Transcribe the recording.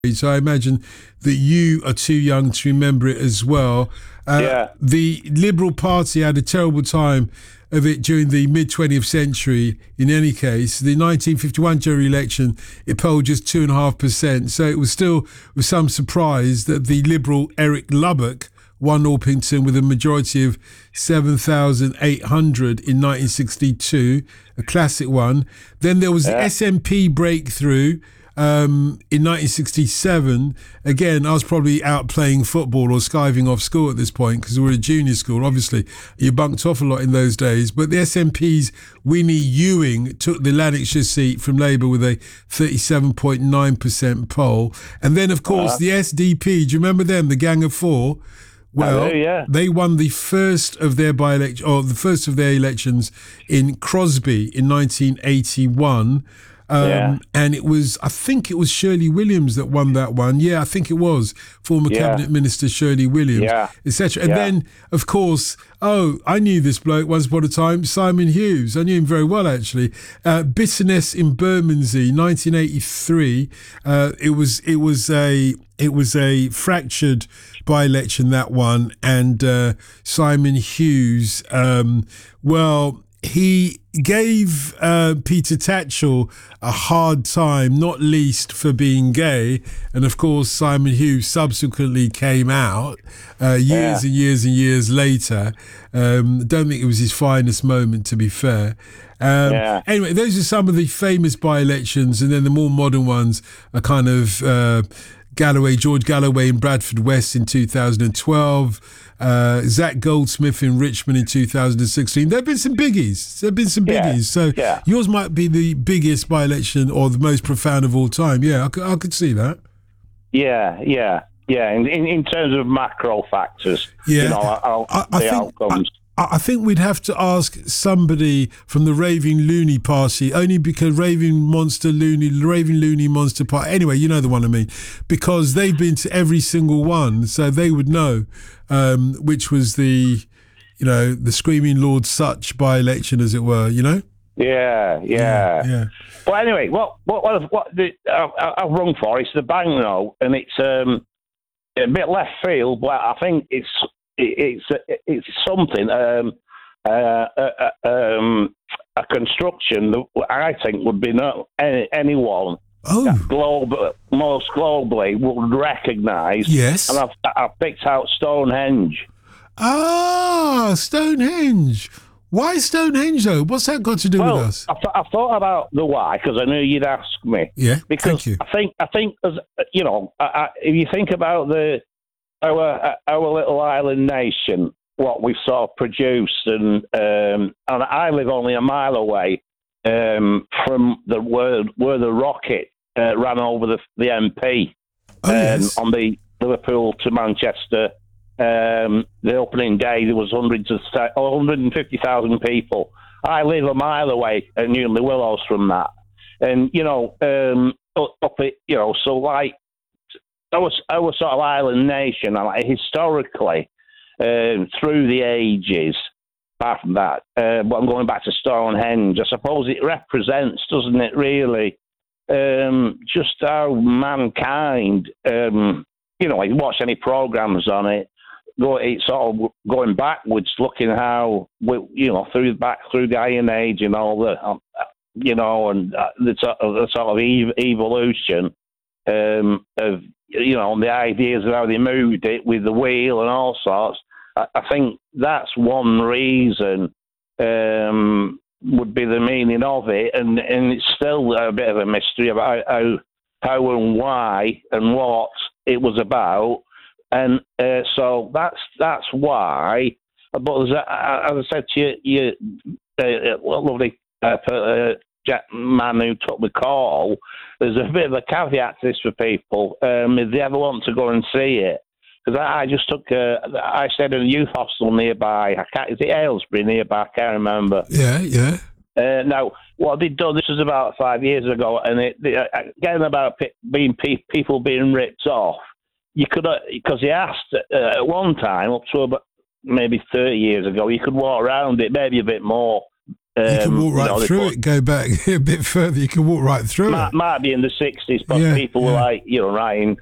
so I imagine that you are too young to remember it as well. The Liberal Party had a terrible time of it during the mid-20th century. In any case, the 1951 general election, it polled just 2.5%. So it was still with some surprise that the Liberal Eric Lubbock won Orpington with a majority of 7,800 in 1962, a classic one. Then there was the SNP breakthrough in 1967. Again, I was probably out playing football or skiving off school at this point because we were a junior school. Obviously, you bunked off a lot in those days. But the SNP's Winnie Ewing took the Lanarkshire seat from Labour with a 37.9% poll. And then, of course, the SDP, do you remember them, the Gang of Four? Well, they won the first of their by-election, or the first of their elections in Crosby in 1981. And it was, I think it was Shirley Williams that won that one. Yeah, I think it was former Cabinet Minister Shirley Williams, etc. And then, of course, I knew this bloke once upon a time, Simon Hughes. I knew him very well, actually. Bitterness in Bermondsey, 1983. It was a fractured by-election, that one, and Simon Hughes, he gave Peter Tatchell a hard time, not least for being gay. And of course, Simon Hughes subsequently came out years and years and years later. Don't think it was his finest moment, to be fair. Anyway, those are some of the famous by-elections, and then the more modern ones are kind of George Galloway in Bradford West in 2012, Zach Goldsmith in Richmond in 2016. There have been some biggies. So yours might be the biggest by-election or the most profound of all time. Yeah, I could see that. Yeah. In terms of macro factors, the outcomes. I think we'd have to ask somebody from the Raving Loony Party, only because Raving Loony Monster Party. Anyway, you know the one I mean, because they've been to every single one, so they would know which was the Screaming Lord Sutch by-election, as it were. You know. Yeah. Well, anyway, what I've rung for is the banknote, and it's a bit left field, but I think it's something, a construction that I think would be not anyone most globally would recognise. Yes. And I've picked out Stonehenge. Ah, Stonehenge. Why Stonehenge, though? What's that got to do with us? I thought about the why, because I knew you'd ask me. Yeah, because thank you. I think as if you think about our little island nation, what we've sort of produced, and I live only a mile away from where the rocket ran over the MP on the Liverpool to Manchester. The opening day, there was 150,000 people. I live a mile away at Newley Willows from that, and so like. Our sort of island nation, historically, through the ages, apart from that, but I'm going back to Stonehenge, I suppose it represents, doesn't it, really, just how mankind, you watch any programmes on it, it's sort of going backwards, looking how, through the Iron Age and all the, and the sort of evolution of, the ideas of how they moved it with the wheel and all sorts. I think that's one reason would be the meaning of it, and it's still a bit of a mystery about how and why and what it was about, and so that's why. But as I said to you, lovely man who took the call, there's a bit of a caveat to this for people. If they ever want to go and see it, because I just took, I stayed in a youth hostel nearby. Is it Aylesbury nearby? I can't remember. Yeah. Now, what they'd done, this was about 5 years ago, and getting about people being ripped off, you could, because they asked at one time, up to about maybe 30 years ago, you could walk around it, maybe a bit more, You can walk right through it. Go back a bit further. You can walk right through it. Might be in the 60s, but people were like, writing